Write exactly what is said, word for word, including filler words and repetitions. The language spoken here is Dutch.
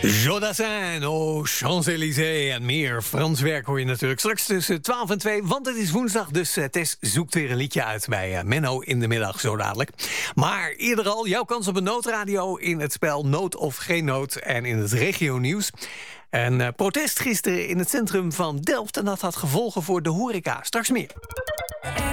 Jodassin, oh, Champs-Élysées en meer. Frans werk hoor je natuurlijk straks tussen twaalf en twee, want het is woensdag, dus uh, Tess zoekt weer een liedje uit bij uh, Menno in de middag, zo dadelijk. Maar eerder al, jouw kans op een noodradio in het spel Nood of Geen Nood en in het regionieuws. Een uh, protest gisteren in het centrum van Delft en dat had gevolgen voor de horeca. Straks meer.